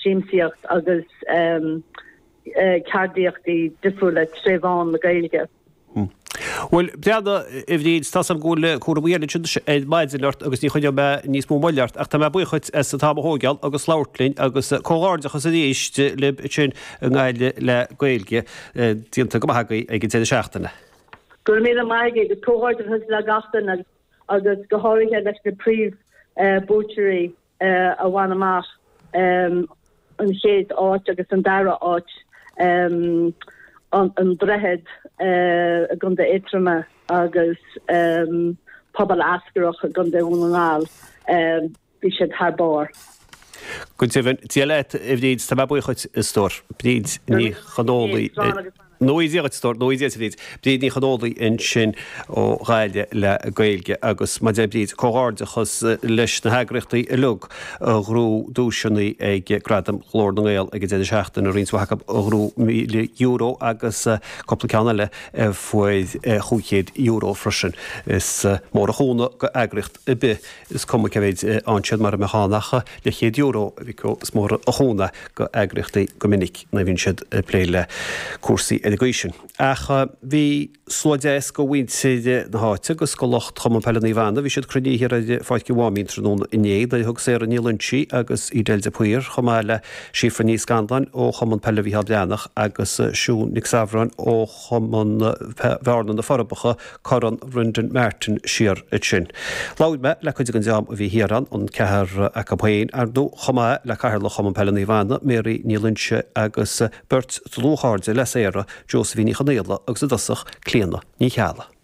síimsíocht agus cardíochtaí difriúla tréfán na Gaeilge. Well, beada if the stasam gole curweirle maidlart agus ní chuide be níos mó mollart ach tá me buchuid as sa táb hógeal agus láirtlin agus cóárdachas a díiste le sin ngaile le Gaeilge dínta go hagaí ag té seachtainna. Gur mé maige go cóárdachas le gastain agus go háirithe leis na príomh búteí a bhain amach an chéad áit agus an dara áit an drehead gunda étrama agus pobl ascarach gunda únaál bhí sé tharbáir. Gon tílet if díd tá buchuid is stór, bríd ní chanólaí nóíag stór nóíad bríd ní chanólaí in sin ó ghaile le Gaeilge agus má dé bríd cóárdachas leis na heagreachtaí i lug grú dúisinaí ag gradam chlór na Gael ag dé seachtain a rinshacha grú €1,000,000 agus coppla ceanna le foiid €200 freisin is mór a chúna go eagreacht i bith is cum cehéid ansead mar a meánacha le €100 bhí go mór a chúna go eagreachtaí go minic na bhín siad pléile cuasaí education. Ach bhí slóidéis go bhaint siad na háite agus go locht chum an peile bhana, bhí siad cruní hir fáid go bhámín trúna inéad a thug sé an nílantíí agus idéil de puir chumáile sífra níos gandain ó chum an peile bhí beannach agus siún nig safran ó chum an bhearna na forbacha choran rundan Mertin siar it sin. Láid me le chuid an deam a bhí hiaran an cethir a capéin ar dó chumá le caiir le chum an peile bhana méí nílanse agus burt tlúcháde le éire Josephine Chanéla agus a dasach cléanna ní cheala.